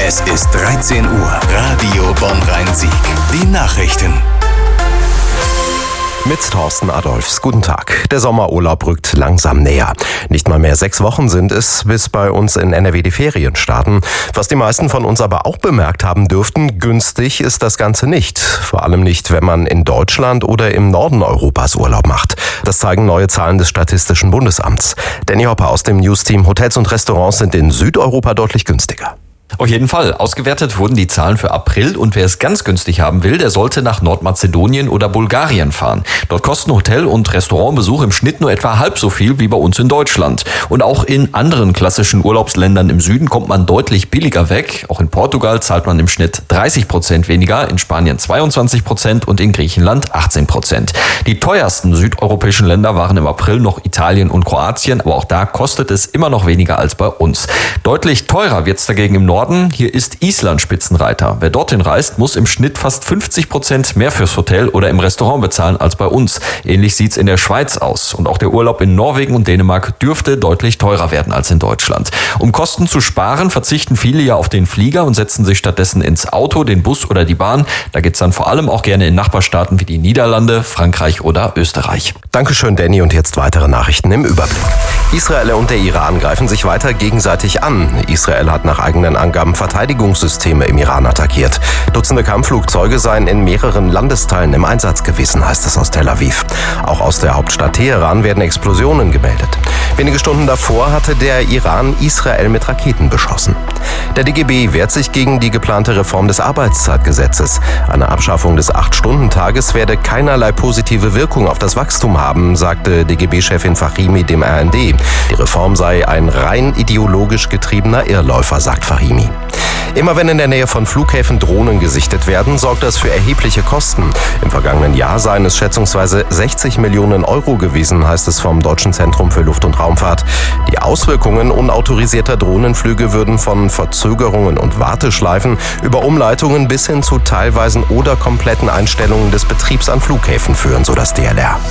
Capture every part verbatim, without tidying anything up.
Es ist dreizehn Uhr. Radio Bonn-Rhein-Sieg. Die Nachrichten. Mit Thorsten Adolfs. Guten Tag. Der Sommerurlaub rückt langsam näher. Nicht mal mehr sechs Wochen sind es, bis bei uns in N R W die Ferien starten. Was die meisten von uns aber auch bemerkt haben dürften, günstig ist das Ganze nicht. Vor allem nicht, wenn man in Deutschland oder im Norden Europas Urlaub macht. Das zeigen neue Zahlen des Statistischen Bundesamts. Danny Hopper aus dem News-Team. Hotels und Restaurants sind in Südeuropa deutlich günstiger. Auf jeden Fall. Ausgewertet wurden die Zahlen für April und wer es ganz günstig haben will, der sollte nach Nordmazedonien oder Bulgarien fahren. Dort kosten Hotel- und Restaurantbesuch im Schnitt nur etwa halb so viel wie bei uns in Deutschland. Und auch in anderen klassischen Urlaubsländern im Süden kommt man deutlich billiger weg. Auch in Portugal zahlt man im Schnitt dreißig Prozent weniger, in Spanien zweiundzwanzig Prozent und in Griechenland achtzehn Prozent. Die teuersten südeuropäischen Länder waren im April noch Italien und Kroatien, aber auch da kostet es immer noch weniger als bei uns. Deutlich teurer wird es dagegen im Norden. Hier ist Island Spitzenreiter. Wer dorthin reist, muss im Schnitt fast fünfzig Prozent mehr fürs Hotel oder im Restaurant bezahlen als bei uns. Ähnlich sieht's in der Schweiz aus. Und auch der Urlaub in Norwegen und Dänemark dürfte deutlich teurer werden als in Deutschland. Um Kosten zu sparen, verzichten viele ja auf den Flieger und setzen sich stattdessen ins Auto, den Bus oder die Bahn. Da geht's dann vor allem auch gerne in Nachbarstaaten wie die Niederlande, Frankreich oder Österreich. Dankeschön, Danny. Und jetzt weitere Nachrichten im Überblick. Israel und der Iran greifen sich weiter gegenseitig an. Israel hat nach eigenen Angaben Verteidigungssysteme im Iran attackiert. Dutzende Kampfflugzeuge seien in mehreren Landesteilen im Einsatz gewesen, heißt es aus Tel Aviv. Auch aus der Hauptstadt Teheran werden Explosionen gemeldet. Wenige Stunden davor hatte der Iran Israel mit Raketen beschossen. Der D G B wehrt sich gegen die geplante Reform des Arbeitszeitgesetzes. Eine Abschaffung des acht-Stunden-Tages werde keinerlei positive Wirkung auf das Wachstum haben, sagte D G B-Chefin Fahimi dem R N D. Die Reform sei ein rein ideologisch getriebener Irrläufer, sagt Fahimi. Immer wenn in der Nähe von Flughäfen Drohnen gesichtet werden, sorgt das für erhebliche Kosten. Im vergangenen Jahr seien es schätzungsweise sechzig Millionen Euro gewesen, heißt es vom Deutschen Zentrum für Luft- und Raumfahrt. Die Auswirkungen unautorisierter Drohnenflüge würden von Verzögerungen und Warteschleifen über Umleitungen bis hin zu teilweisen oder kompletten Einstellungen des Betriebs an Flughäfen führen, so das D L R.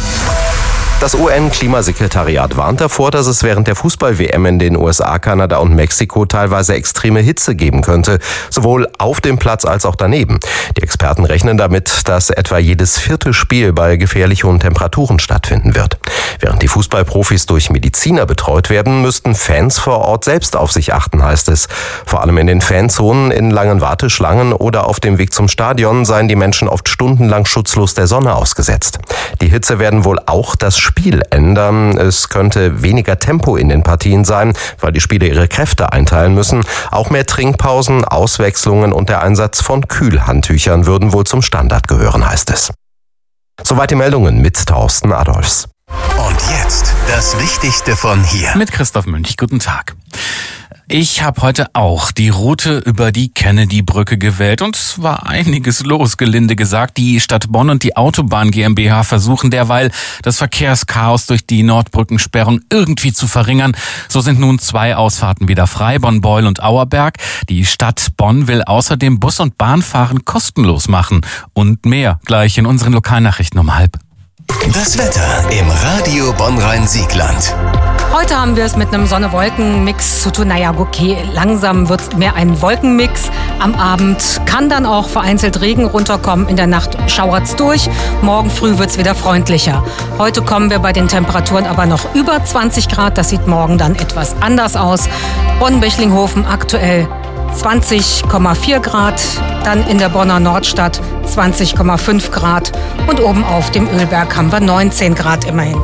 Das U N-Klimasekretariat warnt davor, dass es während der Fußball-W M in den U S A, Kanada und Mexiko teilweise extreme Hitze geben könnte, sowohl auf dem Platz als auch daneben. Die Experten rechnen damit, dass etwa jedes vierte Spiel bei gefährlich hohen Temperaturen stattfinden wird. Während die Fußballprofis durch Mediziner betreut werden, müssten Fans vor Ort selbst auf sich achten, heißt es. Vor allem in den Fanzonen, in langen Warteschlangen oder auf dem Weg zum Stadion seien die Menschen oft stundenlang schutzlos der Sonne ausgesetzt. Die Hitze werden wohl auch das Spiel ändern. Es könnte weniger Tempo in den Partien sein, weil die Spieler ihre Kräfte einteilen müssen. Auch mehr Trinkpausen, Auswechslungen und der Einsatz von Kühlhandtüchern würden wohl zum Standard gehören, heißt es. Soweit die Meldungen mit Thorsten Adolfs. Und jetzt das Wichtigste von hier. Mit Christoph Münch. Guten Tag. Ich habe heute auch die Route über die Kennedy-Brücke gewählt und es war einiges los, gelinde gesagt. Die Stadt Bonn und die Autobahn GmbH versuchen derweil, das Verkehrschaos durch die Nordbrückensperrung irgendwie zu verringern. So sind nun zwei Ausfahrten wieder frei, Bonn-Beul und Auerberg. Die Stadt Bonn will außerdem Bus- und Bahnfahren kostenlos machen. Und mehr gleich in unseren Lokalnachrichten um halb. Das Wetter im Radio Bonn-Rhein-Siegland. Heute haben wir es mit einem Sonne-Wolken-Mix zu tun. Naja, okay, langsam wird es mehr ein Wolkenmix. Am Abend kann dann auch vereinzelt Regen runterkommen. In der Nacht schauert es durch. Morgen früh wird es wieder freundlicher. Heute kommen wir bei den Temperaturen aber noch über zwanzig Grad. Das sieht morgen dann etwas anders aus. Bonn-Bechlinghofen aktuell zwanzig Komma vier Grad, dann in der Bonner Nordstadt zwanzig Komma fünf Grad und oben auf dem Ölberg haben wir neunzehn Grad immerhin.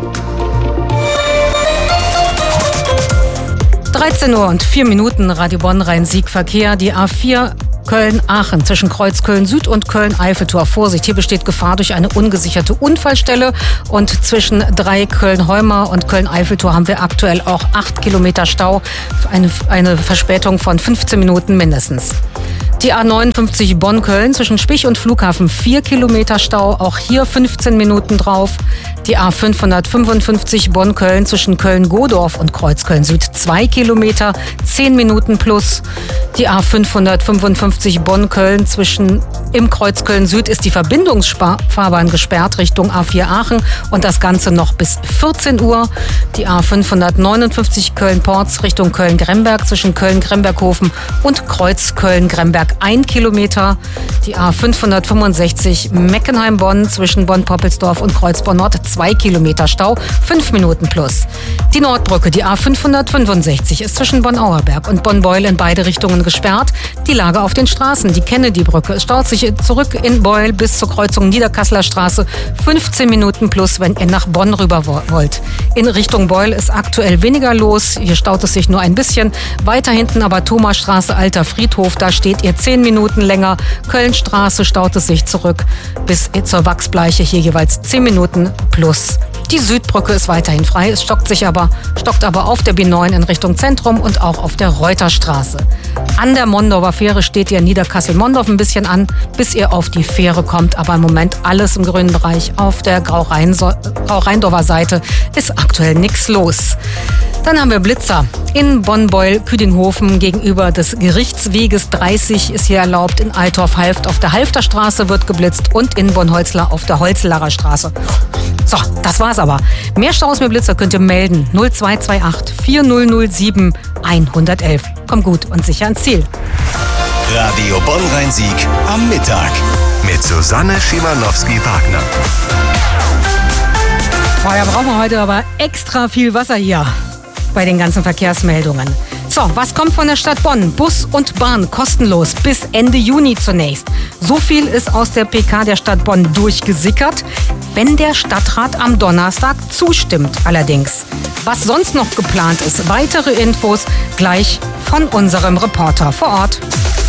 dreizehn Uhr und vier Minuten, Radio Bonn-Rhein-Sieg-Verkehr, die A vier Köln-Aachen zwischen Kreuz Köln-Süd und Köln-Eiffeltor. Vorsicht, hier besteht Gefahr durch eine ungesicherte Unfallstelle. Und zwischen drei Köln-Heuma und Köln-Eiffeltor haben wir aktuell auch acht Kilometer Stau. Eine, eine Verspätung von fünfzehn Minuten mindestens. Die A neunundfünfzig Bonn-Köln zwischen Spich und Flughafen vier Kilometer Stau, auch hier fünfzehn Minuten drauf. Die A fünfhundertfünfundfünfzig Bonn-Köln zwischen Köln-Godorf und Kreuz-Köln-Süd zwei Kilometer, zehn Minuten plus. Die A fünfhundertfünfundfünfzig Bonn-Köln zwischen Im Kreuz Köln Süd ist die Verbindungsfahrbahn gesperrt Richtung A vier Aachen und das Ganze noch bis vierzehn Uhr. Die A fünfhundertneunundfünfzig Köln-Porz Richtung Köln-Gremberg zwischen Köln-Gremberghofen und Kreuz Köln-Gremberg ein Kilometer. Die A fünfhundertfünfundsechzig Meckenheim-Bonn zwischen Bonn-Poppelsdorf und Kreuz Bonn-Nord zwei Kilometer Stau, fünf Minuten plus. Die Nordbrücke, die A fünfhundertfünfundsechzig, ist zwischen Bonn-Auerberg und Bonn-Beul in beide Richtungen gesperrt. Die Lage auf den Straßen, die Kennedy-Brücke, es staut sich zurück in Beul bis zur Kreuzung Niederkasseler Straße, fünfzehn Minuten plus, wenn ihr nach Bonn rüber wollt. In Richtung Beul ist aktuell weniger los, hier staut es sich nur ein bisschen. Weiter hinten aber Thomasstraße, Alter Friedhof, da steht ihr zehn Minuten länger. Kölnstraße staut es sich zurück bis zur Wachsbleiche, hier jeweils zehn Minuten plus. Die Südbrücke ist weiterhin frei, es stockt sich aber, stockt aber auf der B neun in Richtung Zentrum und auch auf der Reuterstraße. An der Mondorfer Fähre steht ihr Niederkassel-Mondorf ein bisschen an, bis ihr auf die Fähre kommt. Aber im Moment alles im grünen Bereich. Auf der Grau-Rheindorfer Seite ist aktuell nichts los. Dann haben wir Blitzer. In Bonn-Beul-Küdinghofen gegenüber des Gerichtsweges dreißig ist hier erlaubt. In Altorf-Halft auf der Halfterstraße wird geblitzt und in Bonn-Holzlar auf der Holzlarer Straße. So, das war's aber. Mehr Staus mit Blitzer könnt ihr melden. null zwei zwei acht vier null null sieben eins eins eins. Kommt gut und sicher ans Ziel. Radio Bonn-Rhein-Sieg am Mittag mit Susanne Schimanowski-Wagner. Vorher brauchen wir heute aber extra viel Wasser hier bei den ganzen Verkehrsmeldungen. So, was kommt von der Stadt Bonn? Bus und Bahn kostenlos bis Ende Juni zunächst. So viel ist aus der P K der Stadt Bonn durchgesickert, wenn der Stadtrat am Donnerstag zustimmt allerdings. Was sonst noch geplant ist, weitere Infos gleich von unserem Reporter vor Ort.